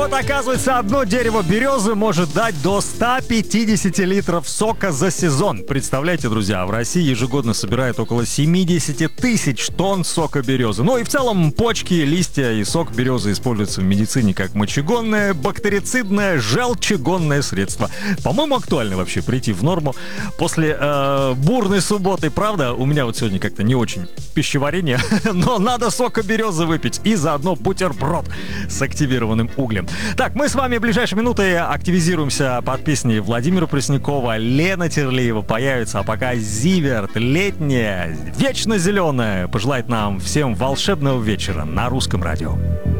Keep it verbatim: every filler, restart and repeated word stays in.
Вот оказывается, одно дерево березы может дать до ста пятидесяти литров сока за сезон. Представляете, друзья, в России ежегодно собирают около семьдесят тысяч тонн сока березы. Ну и в целом почки, листья и сок березы используются в медицине как мочегонное, бактерицидное, желчегонное средство. По-моему, актуально вообще прийти в норму после э, бурной субботы. Правда, у меня вот сегодня как-то не очень пищеварение, но надо сока березы выпить и заодно бутерброд с активированным углем. Так, мы с вами в ближайшие минуты активизируемся под песней Владимира Преснякова, Лена Терлеева появится, а пока Зиверт, летняя, вечно зеленая, пожелает нам всем волшебного вечера на Русском радио.